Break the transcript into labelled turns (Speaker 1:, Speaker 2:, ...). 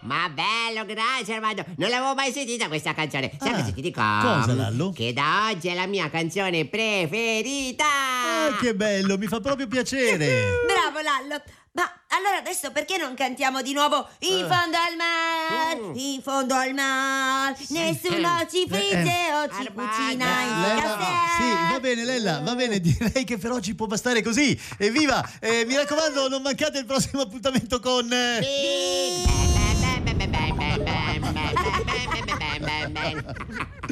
Speaker 1: Ma bello, grazie Armando. Non l'avevo mai sentita questa canzone. Sai cosa ti dico?
Speaker 2: Cosa, Lallo?
Speaker 1: Che da oggi è la mia canzone preferita.
Speaker 2: Che bello, mi fa proprio piacere.
Speaker 3: Bravo Lallo. Ma allora adesso perché non cantiamo di nuovo In fondo al mar, in fondo al mar, nessuno ci frigge o ci cucina in
Speaker 2: Lella,
Speaker 3: caffè.
Speaker 2: sì, va bene Lella, va bene, direi che per oggi può bastare così. Evviva, mi raccomando, non mancate il prossimo appuntamento con...
Speaker 1: Big